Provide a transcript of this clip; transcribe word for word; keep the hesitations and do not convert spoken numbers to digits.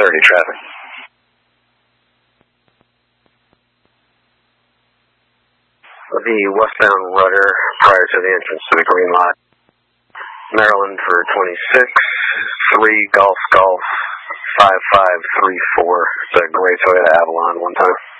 thirty traffic. The westbound rudder prior to the entrance to the green lot. Maryland for twenty-six, three Golf Golf, five five three four. It's a gray Toyota Avalon one time.